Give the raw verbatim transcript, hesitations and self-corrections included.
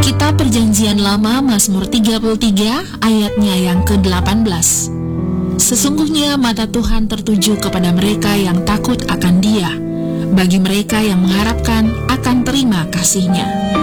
Kitab Perjanjian Lama Mazmur tiga puluh tiga ayatnya yang ke-delapan belas. Sesungguhnya mata Tuhan tertuju kepada mereka yang takut akan Dia, bagi mereka yang mengharapkan akan terima kasih-Nya.